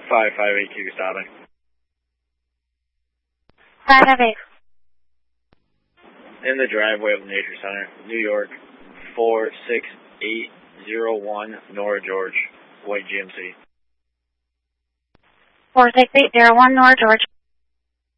5582 stopping. 558. In the driveway of the Nature Center, New York, 46801 Nora George, white GMC. 46801 Nora George.